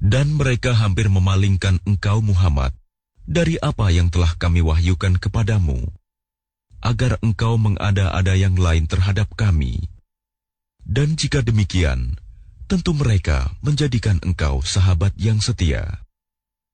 Dan mereka hampir memalingkan engkau Muhammad dari apa yang telah kami wahyukan kepadamu, agar engkau mengada-ada yang lain terhadap kami. Dan jika demikian, tentu mereka menjadikan engkau sahabat yang setia.